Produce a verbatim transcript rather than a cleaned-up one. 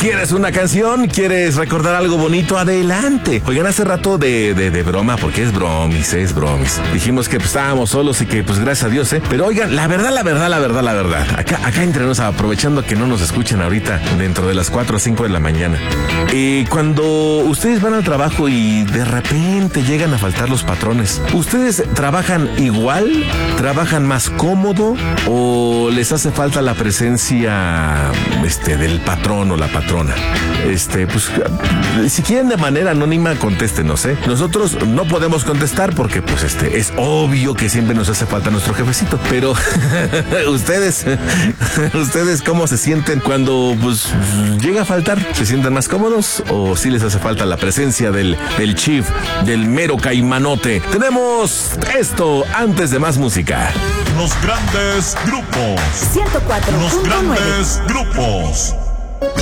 ¿Quieres una canción? ¿Quieres recordar algo bonito? Adelante. Oigan, hace rato de, de, de broma, porque es bromis, es bromis. Dijimos que pues, estábamos solos y que pues gracias a Dios, ¿eh? Pero oigan, la verdad, la verdad, la verdad, la verdad. Acá, acá entre nos, aprovechando que no nos escuchen ahorita dentro de las cuatro o cinco de la mañana. Eh, cuando ustedes van al trabajo y de repente llegan a faltar los patrones, ¿ustedes trabajan igual? ¿Trabajan más cómodo? ¿O les hace falta la presencia este, del patrón o la patrona? Este, pues, si quieren de manera anónima, contéstenos, ¿eh? Nosotros no podemos contestar porque, pues, este, es obvio que siempre nos hace falta nuestro jefecito. Pero, ustedes, ustedes, ¿cómo se sienten cuando, pues, llega a faltar? ¿Se sienten más cómodos o sí les hace falta la presencia del, del chief, del mero caimanote? Tenemos esto antes de más música. Los grandes grupos. ciento cuatro punto nueve. Los grandes grupos.